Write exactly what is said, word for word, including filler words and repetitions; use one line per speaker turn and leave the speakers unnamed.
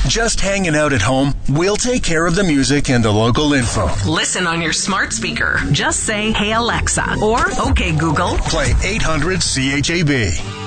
Just hanging out at home? We'll take care of the music and the local info.
Listen on your smart speaker. Just say, "Hey Alexa," or "Okay Google."
Play eight hundred C H A B.